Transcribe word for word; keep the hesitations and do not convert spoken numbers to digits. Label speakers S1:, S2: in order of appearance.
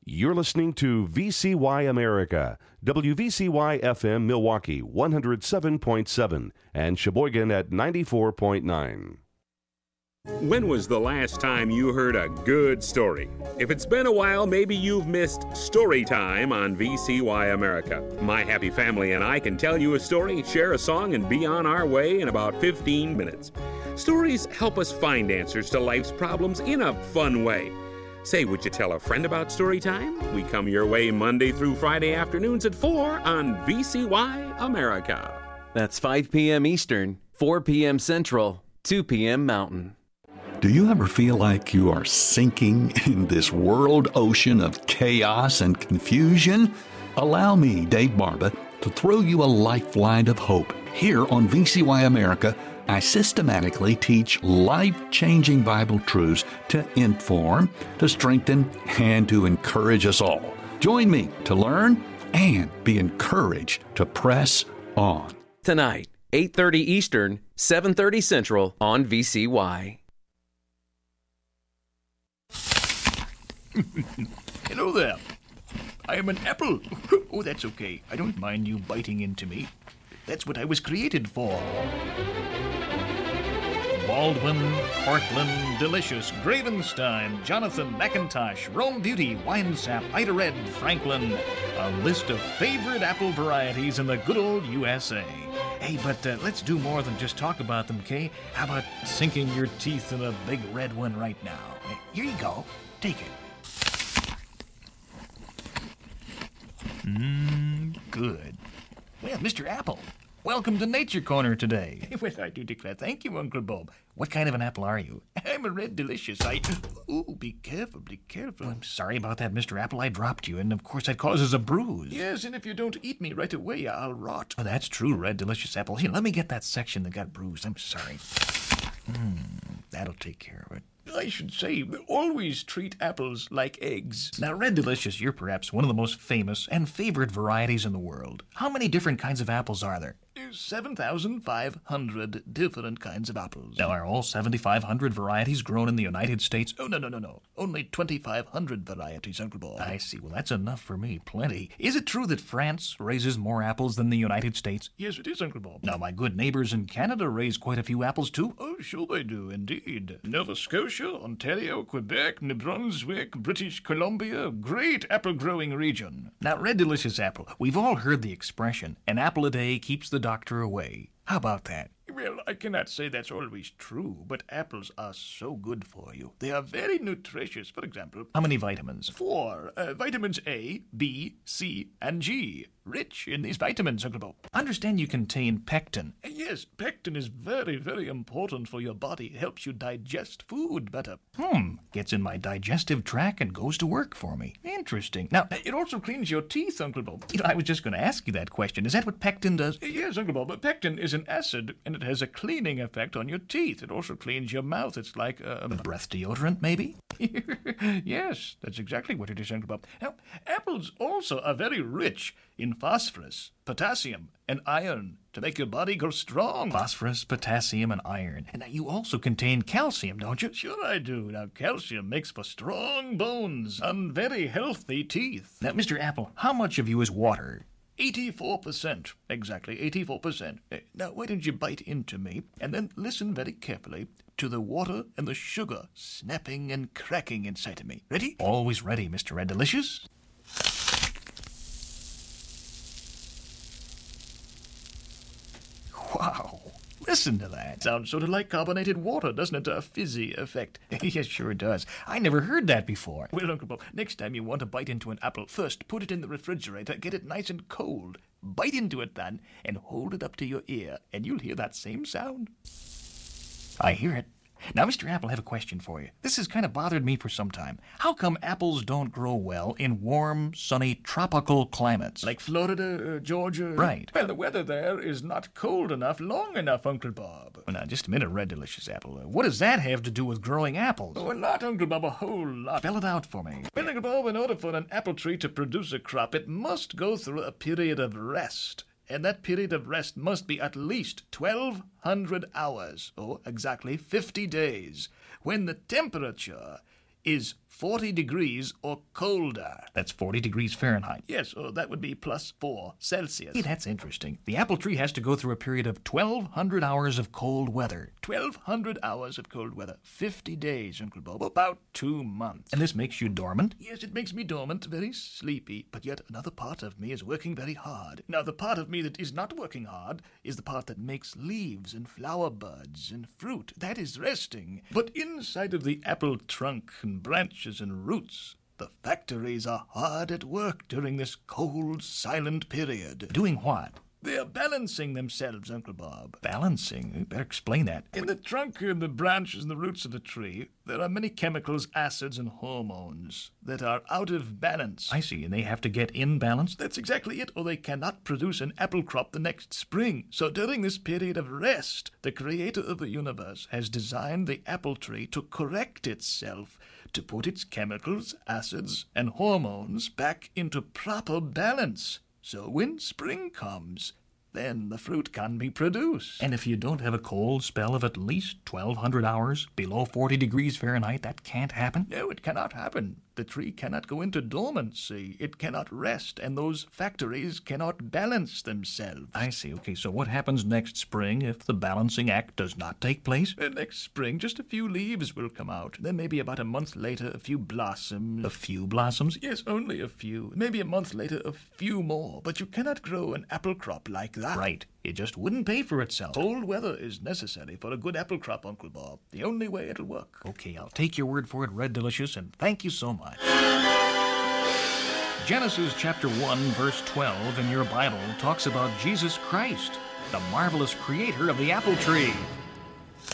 S1: You're listening to V C Y America, W V C Y F M Milwaukee one oh seven point seven and Sheboygan at ninety-four point nine.
S2: When was the last time you heard a good story? If it's been a while, maybe you've missed Story Time on V C Y America. My happy family and I can tell you a story, share a song, and be on our way in about fifteen minutes. Stories help us find answers to life's problems in a fun way. Say, would you tell a friend about Story Time? We come your way Monday through Friday afternoons at four on V C Y America.
S3: That's five p.m. Eastern, four p.m. Central, two p.m. Mountain.
S4: Do you ever feel like you are sinking in this world ocean of chaos and confusion? Allow me, Dave Barba, to throw you a lifeline of hope. Here on V C Y America, I systematically teach life-changing Bible truths to inform, to strengthen, and to encourage us all. Join me to learn and be encouraged to press on.
S3: Tonight, eight thirty Eastern, seven thirty Central on V C Y.
S5: Hello there. I am an apple. Oh, that's okay. I don't mind you biting into me. That's what I was created for. Baldwin, Cortland, Delicious, Gravenstein, Jonathan, McIntosh, Rome Beauty, Winesap, Ida Red, Franklin. A list of favorite apple varieties in the good old U S A. Hey, but uh, let's do more than just talk about them, Kay. How about sinking your teeth in a big red one right now? Here you go. Take it. Mmm, good. Well, Mister Apple, welcome to Nature Corner today. Well, I do declare. Thank you, Uncle Bob. What kind of an apple are you? I'm a red delicious. I... Ooh, be careful, be careful. I'm sorry about that, Mister Apple. I dropped you, and of course that causes a bruise. Yes, and if you don't eat me right away, I'll rot. Oh, that's true, red delicious apple. Here, let me get that section that got bruised. I'm sorry. Hmm, that'll take care of it. I should say, always treat apples like eggs. Now, Red Delicious, you're perhaps one of the most famous and favorite varieties in the world. How many different kinds of apples are there? seven thousand five hundred different kinds of apples. Now, are all seven thousand five hundred varieties grown in the United States? Oh, no, no, no, no. Only two thousand five hundred varieties, Uncle Bob. I see. Well, that's enough for me. Plenty. Is it true that France raises more apples than the United States? Yes, it is, Uncle Bob. Now, my good neighbors in Canada raise quite a few apples, too. Oh, sure they do, indeed. Nova Scotia, Ontario, Quebec, New Brunswick, British Columbia, great apple-growing region. Now, Red Delicious Apple, we've all heard the expression, an apple a day keeps the doctor away. How about that? Well, I cannot say that's always true, but apples are so good for you. They are very nutritious. For example, how many vitamins? Four. Uh, vitamins A, B, C, and G. Rich in these vitamins, Uncle Bob. Understand you contain pectin. Uh, yes, pectin is very, very important for your body. It helps you digest food better. Hmm. Gets in my digestive tract and goes to work for me. Interesting. Now, it also cleans your teeth, Uncle Bob. You know, I was just going to ask you that question. Is that what pectin does? Uh, yes, Uncle Bob, but pectin is an acid, and it has a cleaning effect on your teeth. It also cleans your mouth. It's like a, a breath deodorant, maybe? Yes, that's exactly what it is, Uncle Bob. Now, apples also are very rich in phosphorus, potassium, and iron to make your body grow strong. Phosphorus, potassium, and iron. And now you also contain calcium, don't you? Sure I do. Now, calcium makes for strong bones and very healthy teeth. Now, Mister Apple, how much of you is water? eighty-four percent. Exactly, eighty-four percent. Now, why don't you bite into me and then listen very carefully to the water and the sugar snapping and cracking inside of me. Ready? Always ready, Mister Red Delicious. Wow. Listen to that. Sounds sort of like carbonated water, doesn't it? A fizzy effect. Yes, sure does. I never heard that before. Well, Uncle Bob, next time you want to bite into an apple, first put it in the refrigerator, get it nice and cold. Bite into it then, and hold it up to your ear, and you'll hear that same sound. I hear it. Now, Mister Apple, I have a question for you. This has kind of bothered me for some time. How come apples don't grow well in warm, sunny, tropical climates? Like Florida, uh, Georgia? Right. Well, the weather there is not cold enough, long enough, Uncle Bob. Well, now, just a minute, Red Delicious Apple. Uh, what does that have to do with growing apples? Oh, a lot, Uncle Bob, a whole lot. Spell it out for me. Well, Uncle Bob, in order for an apple tree to produce a crop, it must go through a period of rest. And that period of rest must be at least twelve hundred hours, or exactly fifty days, when the temperature is forty degrees or colder. That's forty degrees Fahrenheit. Yes, or that would be plus four Celsius. Hey, that's interesting. The apple tree has to go through a period of twelve hundred hours of cold weather. twelve hundred hours of cold weather. fifty days, Uncle Bob. About two months. And this makes you dormant? Yes, it makes me dormant, very sleepy. But yet another part of me is working very hard. Now, the part of me that is not working hard is the part that makes leaves and flower buds and fruit. That is resting. But inside of the apple trunk and branches and roots, the factories are hard at work during this cold, silent period. Doing what? They are balancing themselves, Uncle Bob. Balancing? You better explain that. In the trunk and the branches and the roots of the tree, there are many chemicals, acids, and hormones that are out of balance. I see, and they have to get in balance? That's exactly it, or they cannot produce an apple crop the next spring. So during this period of rest, the creator of the universe has designed the apple tree to correct itself, to put its chemicals, acids, and hormones back into proper balance. So when spring comes, then the fruit can be produced. And if you don't have a cold spell of at least twelve hundred hours below forty degrees Fahrenheit, that can't happen? No, it cannot happen. The tree cannot go into dormancy. It cannot rest, and those factories cannot balance themselves. I see. Okay, so what happens next spring if the balancing act does not take place? Uh, next spring, just a few leaves will come out. Then maybe about a month later, a few blossoms. A few blossoms? Yes, only a few. Maybe a month later, a few more. But you cannot grow an apple crop like that. Right. It just wouldn't pay for itself. Cold weather is necessary for a good apple crop, Uncle Bob. The only way it'll work. Okay, I'll take your word for it, Red Delicious, and thank you so much. Genesis chapter one, verse twelve in your Bible talks about Jesus Christ, the marvelous creator of the apple tree.